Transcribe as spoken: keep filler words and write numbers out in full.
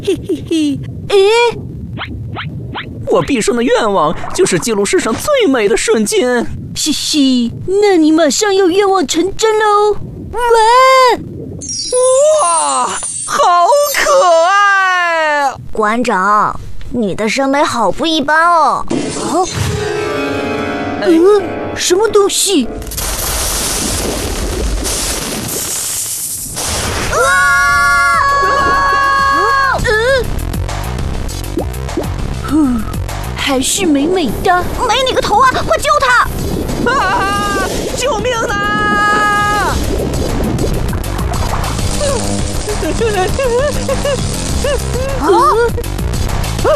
嘿嘿嘿，诶， 我毕生的愿望就是记录世上最美的瞬间。 嘻嘻，那你马上要愿望成真喽！哇！ 哇，好可爱！ 馆长，你的审美好不一般哦。 啊？呃，什么东西？嗯，还是美美的。 美你个头啊！快救他！ 啊！救命啊！ 啊！